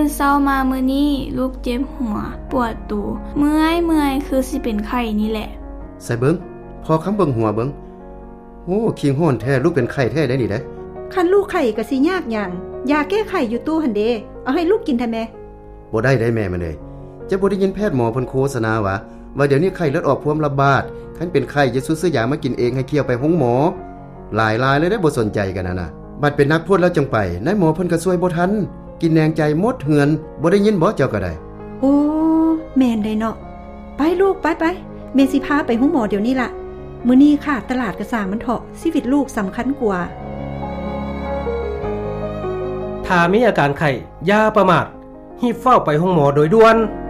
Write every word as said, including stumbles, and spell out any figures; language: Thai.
ตื่นเช้ามามื้อนี้ลูกเจ็บหัวปวดตูเมื่อยเมื่อยคือสิเป็นไข้นี่แหละใส่เบิ่งพอคำเบิ่งหัวเบิ่งโอ้คิงฮ้อนแท้ลูกเป็นไข้แท้ได้นี่เด้คันลูกไข้ก็สิยากหยังยาแก้ไข้อยู่ตู้หั่นเด้เอาให้ลูกกินแท้แม่บ่ได้ได้แม่มันเอ้ยจะบ่ได้ยินแพทย์หมอเพิ่นโฆษณาว่าว่าเดี๋ยวนี้ไข้เลือดออกพวมระบาดคันเป็นไข้จะซื้อยามากินเองให้เคี่ยวไปห้องหมอหลายๆเลยได้บ่สนใจกันน่ะนะบัดเป็นนักโทษแล้วจังไปนายหมอเพิ่นก็ช่วยบ่ทันกินแนงใจหมดเหือนบ่ได้ยินบ่เจ้าก็ได้โอ้แม่นได้เนาะไปลูกไปๆแม่สิพาไปห้องหมอเดี๋ยวนี้ล่ะมื้อนี้ค่ะตลาดกระสางมันเถาะชีวิตลูกสำคัญกว่าถ้ามีอาการไข้อย่าประมาทรีบเฝ้าไปห้องหมอโดยด่วน